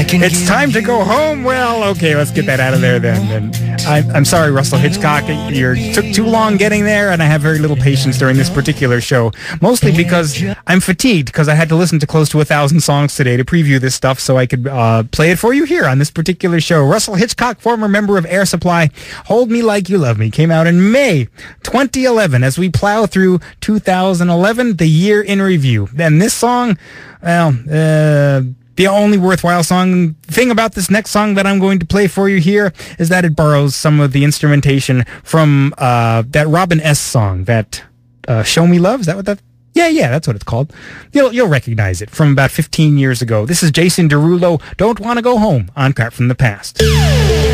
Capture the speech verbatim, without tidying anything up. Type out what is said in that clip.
It's time to go home. Well, okay, let's get that out of there then. And I'm, I'm sorry, Russell Hitchcock. You took too long getting there, and I have very little patience during this particular show. Mostly because I'm fatigued, because I had to listen to close to a thousand songs today to preview this stuff so I could uh, play it for you here on this particular show. Russell Hitchcock, former member of Air Supply, Hold Me Like You Love Me, came out in May twenty eleven as we plow through two thousand eleven, the year in review. And this song, well, uh... the only worthwhile song thing about this next song that I'm going to play for you here is that it borrows some of the instrumentation from uh, that Robin S. song, that uh, Show Me Love. Is that what that? Yeah, yeah, that's what it's called. You'll you'll recognize it from about fifteen years ago. This is Jason Derulo, Don't Wanna Go Home on Crap from the Past.